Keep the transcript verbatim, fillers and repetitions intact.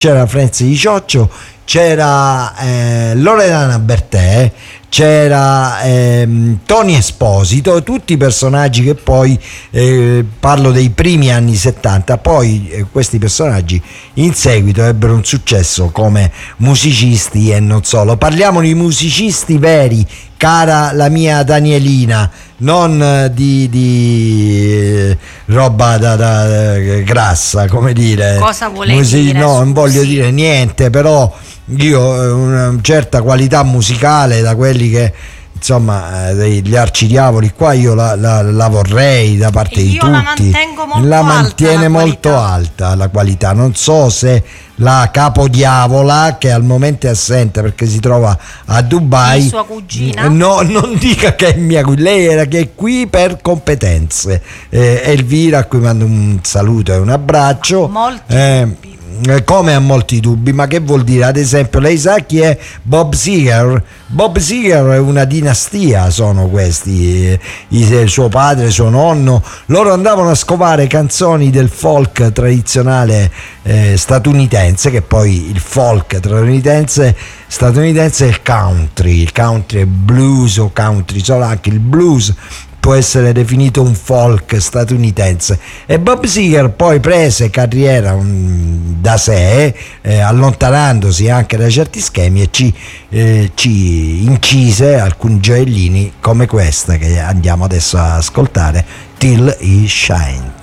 c'era Franz Di Cioccio, c'era eh, Loredana Bertè, c'era ehm, Tony Esposito, tutti personaggi che poi eh, parlo dei primi anni settanta, poi eh, questi personaggi in seguito ebbero un successo come musicisti e non solo. Parliamo di musicisti veri, cara la mia Danielina, non di, di eh, roba da, da eh, grassa, come dire. Cosa vuole Musi- dire? No, non Scusi. voglio dire niente, però io eh, una certa qualità musicale, da quelli che insomma eh, degli arcidiavoli qua, io la, la- la vorrei da parte di Io la tutti. mantengo molto La alta, mantiene la molto qualità. alta la qualità. Non so se la capodiavola, che al momento è assente perché si trova a Dubai, Di sua cugina? no, non dica che è mia cugina, lei era che è qui per competenze. eh, Elvira, a cui mando un saluto e un abbraccio. Molti Eh, dubbi. eh, come ha molti dubbi, ma che vuol dire? Ad esempio, lei sa chi è Bob Seger? Bob Seger è una dinastia, sono questi, eh, i- suo padre, suo nonno. Loro andavano a scovare canzoni del folk tradizionale eh, statunitense, che poi il folk statunitense statunitense è il country, il country è blues o country, solo anche il blues può essere definito un folk statunitense. E Bob Seger poi prese carriera um, da sé, eh, allontanandosi anche da certi schemi, e ci, eh, ci incise alcuni gioiellini come questa che andiamo adesso a ascoltare, Till He Shine.